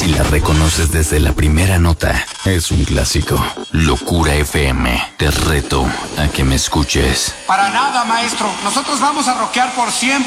y la reconoces desde la primera nota, es un clásico. Locura FM, te reto a que me escuches. Para nada, maestro. Nosotros vamos a rockear por siempre.